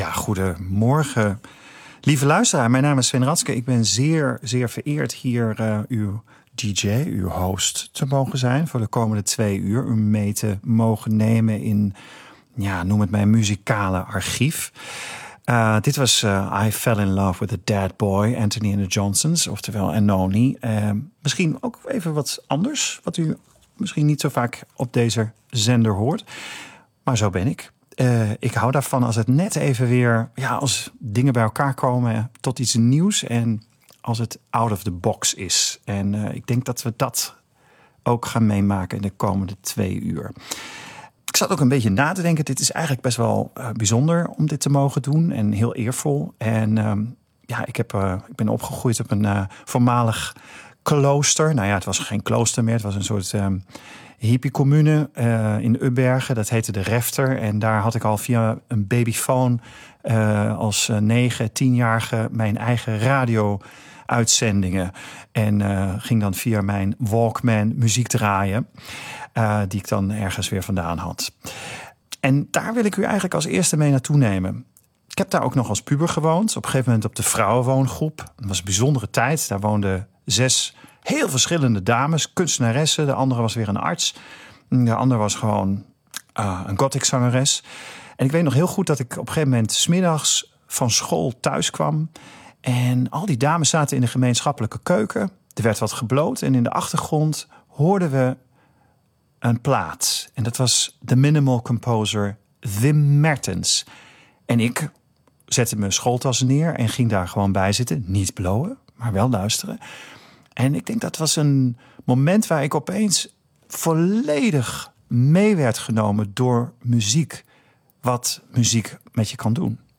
Ja, goedemorgen. Lieve luisteraar, mijn naam is Sven Ratske. Ik ben zeer, zeer vereerd hier uw DJ, uw host te mogen zijn voor de komende 2 uur. U mee te mogen nemen in, ja, noem het mijn muzikale archief. Dit was I Fell in Love with a Dead Boy, Anthony and the Johnsons, oftewel Anoni. Misschien ook even wat anders, wat u misschien niet zo vaak op deze zender hoort. Maar zo ben ik. Ik hou daarvan als het net even weer, ja, als dingen bij elkaar komen tot iets nieuws en als het out of the box is. En ik denk dat we dat ook gaan meemaken in de komende 2 uur. Ik zat ook een beetje na te denken. Dit is eigenlijk best wel bijzonder om dit te mogen doen en heel eervol. En ja, ik ben opgegroeid op een voormalig klooster. Nou ja, het was geen klooster meer. Het was een soort hippie-commune in Ubbergen. Dat heette de Refter. En daar had ik al via een babyfoon als 9, 10-jarige mijn eigen radio-uitzendingen. En ging dan via mijn Walkman muziek draaien. Die ik dan ergens weer vandaan had. En daar wil ik u eigenlijk als eerste mee naartoe nemen. Ik heb daar ook nog als puber gewoond. Op een gegeven moment op de vrouwenwoongroep. Dat was een bijzondere tijd. Daar woonden 6 heel verschillende dames, kunstenaressen. De andere was weer een arts. De andere was gewoon een gothic-zangeres. En ik weet nog heel goed dat ik op een gegeven moment 's middags van school thuis kwam. En al die dames zaten in de gemeenschappelijke keuken. Er werd wat gebloot en in de achtergrond hoorden we een plaat. En dat was de minimal composer Wim Mertens. En ik zette mijn schooltas neer en ging daar gewoon bij zitten. Niet blowen, maar wel luisteren. En ik denk dat was een moment waar ik opeens volledig mee werd genomen door muziek. Wat muziek met je kan doen.